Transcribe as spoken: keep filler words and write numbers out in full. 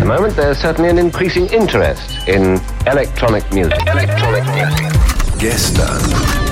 the moment, there's certainly an increasing interest in electronic music. Electronic music. Gestern.